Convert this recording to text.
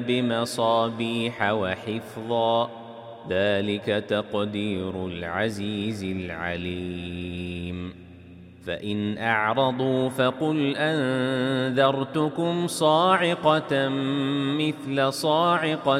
بمصابيح وحفظا ذلك تقدير العزيز العليم فإن أعرضوا فقل أنذرتكم صاعقة مثل صاعقة